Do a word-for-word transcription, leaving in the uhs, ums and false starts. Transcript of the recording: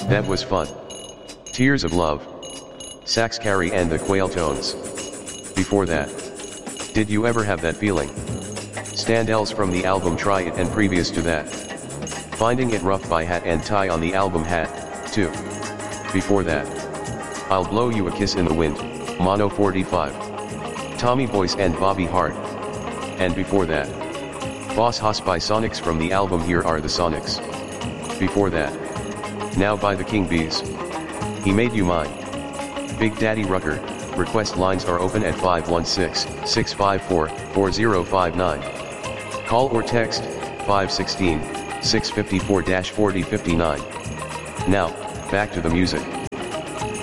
That was fun. Tears of Love. Sax Carry and the Quail Tones. Before that. Did you ever have that feeling? Standells from the album Try It and previous to that. Finding It Rough by Hat and Tie on the album Hat, too. Before that. I'll Blow You a Kiss in the Wind, Mono forty-five. Tommy Boyce and Bobby Hart. And before that. Boss Hoss by Sonics from the album Here Are the Sonics. Before that. Now by the King Bees. He Made You Mine. Big Daddy Rucker. Request lines are open at five one six, six five four, four zero five nine. Call or text, five one six, six five four, four zero five nine. Now, back to the music.